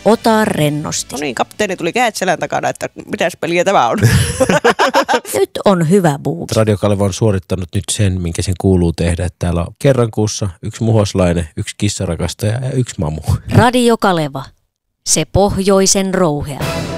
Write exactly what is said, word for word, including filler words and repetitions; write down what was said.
Ota rennosti. No niin, kapteeni tuli kädet selän takana, että mitäs peliä tämä on. Nyt on hyvä buuki. Radio Kaleva on suorittanut nyt sen, minkä sen kuuluu tehdä. Että täällä on kerran kuussa yksi muhoslainen, yksi kissarakastaja ja yksi mamu. Radio Kaleva. Se pohjoisen rouhea.